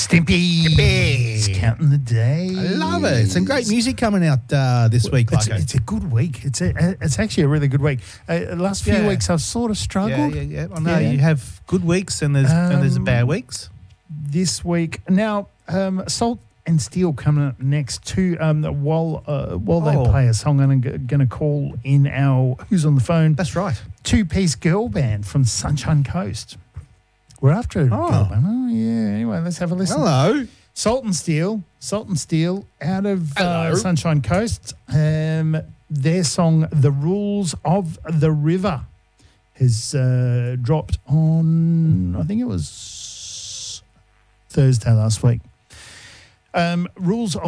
Stimpy. It's counting the days. I love it. Some great music coming out this week, Paco. It's a good week. It's actually a really good week. Last few weeks I've sort of struggled. Yeah. I know you have good weeks and there's bad weeks. This week now, Salt and Steel coming up next too. While they play a song, I'm going to call in our Who's on the Phone. That's right. Two-piece girl band from Sunshine Coast. We're after a girl band. Oh yeah. Anyway, let's have a listen. Hello. Salt and Steel out of Sunshine Coast. Their song "The Rules of the River" has dropped on, I think it was Thursday last week. Rules